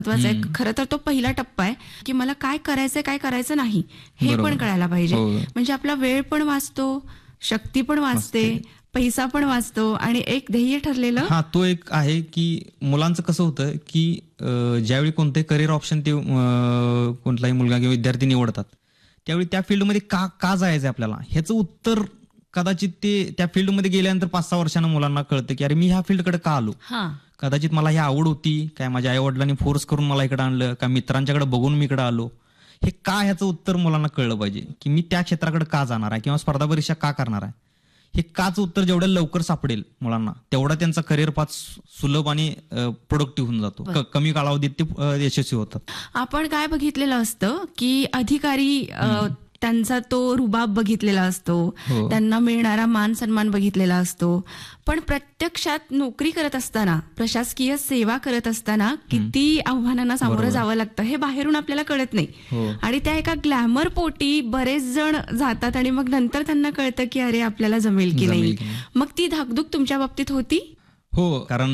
महत्वाचं आहे. खरं तर तो पहिला टप्पा आहे की मला काय करायचंय काय करायचं नाही हे पण कळायला पाहिजे. म्हणजे आपला वेळ पण वाचतो, शक्ती पण वाचते, पैसा पण वाचतो आणि एक ध्येय ठरलेलं. हा, तो एक आहे की मुलांचं कसं होतं की ज्यावेळी कोणते करिअर ऑप्शन ते कोणताही मुलगा किंवा विद्यार्थी निवडतात त्यावेळी त्या फील्डमध्ये का जायचंय आपल्याला ह्याचं उत्तर कदाचित ते त्या फील्डमध्ये गेल्यानंतर 5-6 वर्षांना मुलांना कळतं की अरे मी ह्या फील्डकडे का आलो. कदाचित मला ही आवड होती काय, माझ्या आई वडिलांनी फोर्स करून मला इकडे आणलं का, मित्रांच्याकडे बघून मी इकडे आलो. हे का, ह्याचं उत्तर मुलांना कळलं पाहिजे की मी त्या क्षेत्राकडे का जाणार आहे किंवा स्पर्धा परीक्षा का करणार आहे. हे काच उत्तर जेवढ्या लवकर सापडेल मुलांना तेवढा त्यांचा करिअर पाथ सुलभ आणि प्रोडक्टिव्ह होऊन जातो. कमी कालावधीत ते यशस्वी होतात. आपण काय बघितलेलं असतं की अधिकारी त्यांचा तो रुबाब बघितलेला असतो, त्यांना मिळणारा मान सन्मान बघितलेला असतो. पण प्रत्यक्षात नोकरी करत असताना, प्रशासकीय सेवा करत असताना किती आव्हानांना सामोरं जावं लागतं हे बाहेरून आपल्याला कळत नाही. आणि त्या एका ग्लॅमर पोटी बरेच जण जातात आणि मग नंतर त्यांना कळतं की अरे आपल्याला जमेल की नाही. मग ती धाकधूक तुमच्या बाबतीत होती? हो, कारण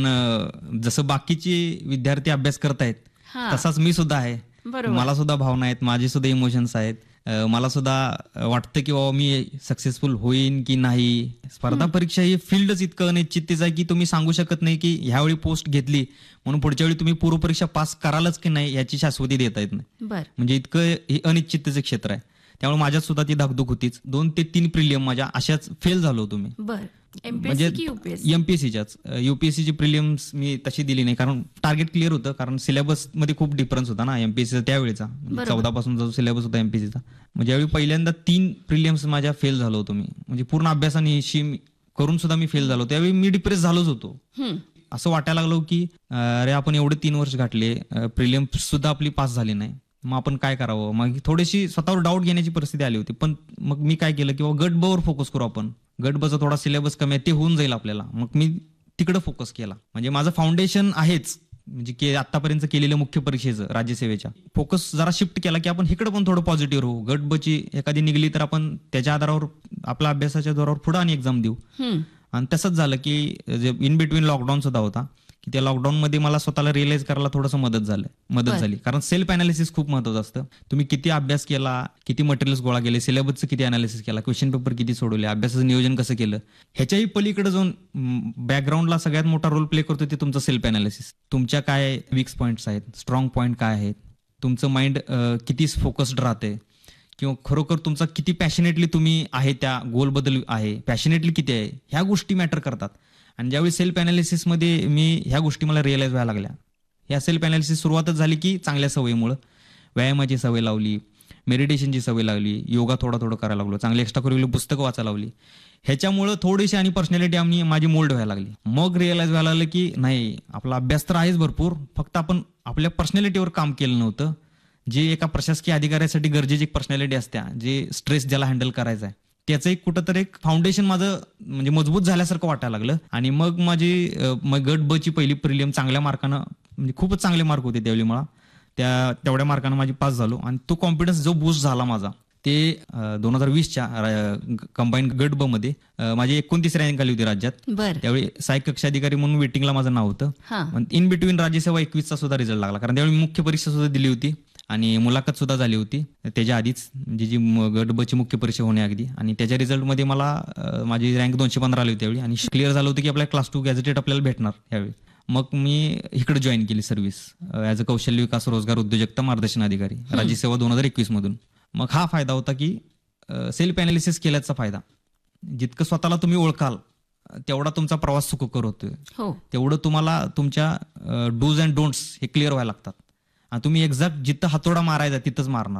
जसं बाकीचे विद्यार्थी अभ्यास करतायत तसाच मी सुद्धा आहे. मला सुद्धा भावना आहेत, माझे सुद्धा इमोशन्स आहेत. मला सुद्धा वाटतं की बाबा मी सक्सेसफुल होईन की नाही. स्पर्धा परीक्षा ही फील्डच इतकं अनिश्चिततेचं आहे की तुम्ही सांगू शकत नाही की ह्यावेळी पोस्ट घेतली म्हणून पुढच्या वेळी तुम्ही पूर्वपरीक्षा पास करालच की नाही याची शाश्वती देता येत नाही. म्हणजे इतकं हे अनिश्चिततेचं क्षेत्र आहे. त्यामुळे माझ्यात सुद्धा ती धाकधूक होतीच. 2 ते 3 प्रिलियम माझ्या अशाच फेल झालो होतो मी. म्हणजे एमपीएससीच्याच. युपीएससीची प्रिलियम्स मी तशी दिली नाही कारण टार्गेट क्लिअर होतं, कारण सिलेबस मध्ये खूप डिफरन्स होता ना एमपीएससीचा त्यावेळेचा. 14 पासून जो सिलेबस होता एमपीएससीचा, म्हणजे यावेळी पहिल्यांदा 3 प्रिलियम्स माझ्या फेल झालो होतो मी. म्हणजे पूर्ण अभ्यासाने करून सुद्धा मी फेल झालो. त्यावेळी मी डिप्रेस झालोच होतो. असं वाटायला लागलो की अरे आपण एवढे 3 वर्ष घातले, प्रिलियम्स सुद्धा आपली पास झाली नाही, मग आपण काय करावं. मग थोडीशी स्वतःवर डाऊट घेण्याची परिस्थिती आली होती. पण मग मी काय केलं की गट ब वर फोकस करू आपण. गट बचा थोडा सिलेबस कमी आहे, ते होऊन जाईल आपल्याला. मग मी तिकडे फोकस केला. म्हणजे माझं फाउंडेशन आहेच, म्हणजे आतापर्यंत केलेलं मुख्य परीक्षेचं राज्यसेवेच्या फोकस जरा शिफ्ट केला की आपण इकडे पण थोडं पॉझिटिव्ह राहू. गट बची एखादी निघली तर आपण त्याच्या आधारावर आपल्या अभ्यासाच्या जोरावर पुढे आणि एक्झाम देऊ. आणि तसंच झालं की इन बिटवीन लॉकडाऊन सुद्धा होता की त्या लॉकडाऊन मध्ये मला स्वतःला रिअलाइज करायला थोडंसं मदत झाली. कारण सेल्फ अनालिसिस खूप महत्वाचं असतं. तुम्ही किती अभ्यास केला, किती मटेरियल्स गोळा केले, सिलेबसचं किती अनालिसिस केला, क्वेश्चन पेपर किती सोडवले, अभ्यासाचं नियोजन कसं केलं, ह्याच्याही पलीकडे जाऊन बॅकग्राऊंडला सगळ्यात मोठा रोल प्ले करतो ते तुमचं सेल्फ अनालिसिस. तुमच्या काय वीक पॉईंट्स आहेत, स्ट्रॉंग पॉईंट काय आहेत, तुमचं माइंड किती फोकस्ड राहते किंवा खरोखर तुमचा किती पॅशनेटली तुम्ही आहे त्या गोलबद्दल आहे, पॅशनेटली किती आहे, ह्या गोष्टी मॅटर करतात. आणि ज्यावेळी सेल्फ अनालिसिसमध्ये मी ह्या गोष्टी मला रिअलाइज व्हायला लागल्या. ह्या सेल्फ अनालिसिस सुरुवातच झाली की चांगल्या सवयीमुळं. व्यायामाची सवय लावली, मेडिटेशनची सवय लावली, योगा थोडं करायला लागलो, चांगली एक्स्ट्रा करिक्युलर पुस्तकं वाचायला लावली. ह्याच्यामुळं थोडीशी आणि पर्सनॅलिटी माझी मोल्ड व्हायला लागली. मग रिअलाइज व्हायला लागलं की नाही, आपला अभ्यास तर आहेच भरपूर, फक्त आपण आपल्या पर्सनॅलिटीवर काम केलं नव्हतं. जे एका प्रशासकीय अधिकाऱ्यासाठी गरजेची पर्सनॅलिटी असत्या, जे स्ट्रेस ज्याला हँडल करायचा आहे, त्याचं एक कुठंतरी एक फाउंडेशन माझं म्हणजे मजबूत झाल्यासारखं वाटायला लागलं. आणि मग माझी गट ब ची पहिली प्रिलियम चांगल्या मार्कानं, म्हणजे खूपच चांगले मार्क होते त्यावेळी मला, तेवढ्या मार्कानं माझी पास झालो. आणि तो कॉन्फिडन्स जो बूस्ट झाला माझा ते 2020च्या कंबाईन गट ब मध्ये माझी 29 रँक आली होती राज्यात. त्यावेळी सहाय्यक कक्ष अधिकारी म्हणून वेटिंगला माझं नाव होतं. इन बिटवीन राज्यसेवा 21चा सुद्धा रिझल्ट लागला, कारण त्यावेळी मुख्य परीक्षा सुद्धा दिली होती आणि मुलाखत सुद्धा झाली होती त्याच्या आधीच, म्हणजे जी गट ब ची मुख्य परीक्षा होणे अगदी. आणि त्याच्या रिझल्टमध्ये मला माझी रँक 215 आली होती त्यावेळी. आणि क्लिअर झालं होतं की आपल्या क्लास 2 गॅझेटेड आपल्याला भेटणार यावेळी. मग मी इकडे जॉईन केली सर्व्हिस ॲज अ कौशल्य विकास रोजगार उद्योजकता मार्गदर्शन अधिकारी राज्यसेवा 2021 मधून. मग हा फायदा होता की सेल्फ अनालिसिस केल्याचा फायदा. जितकं स्वतःला तुम्ही ओळखाल तेवढा तुमचा प्रवास सुखकर होतोय, तेवढं तुम्हाला तुमच्या डूज अँड डोंट्स हे क्लिअर व्हायला लागतात. आणि तुम्ही एक्झॅक्ट जिथं हातोडा मारायचा तिथंच मारणार.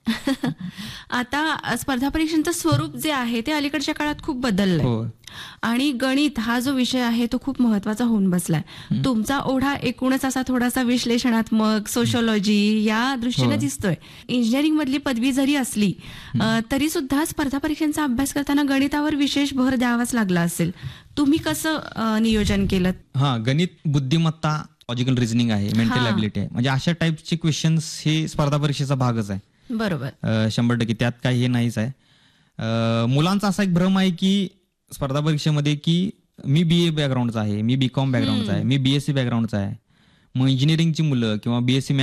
आता स्पर्धा परीक्षांचं स्वरूप जे आहे ते अलीकडच्या काळात खूप बदललंय. आणि गणित हा जो विषय आहे तो खूप महत्वाचा होऊन बसलाय. तुमचा ओढा एकूणच असा थोडासा विश्लेषणात्मक, सोशोलॉजी या दृष्टीने दिसतोय. इंजिनिअरिंग मधली पदवी जरी असली तरी सुद्धा स्पर्धा परीक्षांचा अभ्यास करताना गणितावर विशेष भर द्यावाच लागला असेल. तुम्ही कसं नियोजन केलं? गणित, बुद्धिमत्ता, लॉजिकल रिझनिंग आहे, मेंटल ॲबिलिटी आहे, म्हणजे अशा टाईपचे क्वेश्चन्स हे स्पर्धा परीक्षेचा भागच आहे. बरोबर, 100%. त्यात काही हे नाहीच आहे. मुलांचा असा एक भ्रम आहे की स्पर्धा परीक्षेमध्ये की मी BA बॅकग्राऊंडचा आहे, मी BCom बॅकग्राऊंडचा आहे, मी BSc बॅकग्राऊंडचा आहे. मग इंजिनिअरिंगची मुलं किंवा BSc